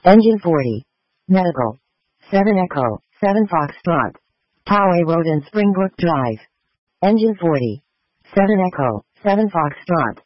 Engine 40. Medical. 7 Echo, 7 Foxtrot. Poway Road and Springbrook Drive. Engine 40. 7 Echo, 7 Foxtrot.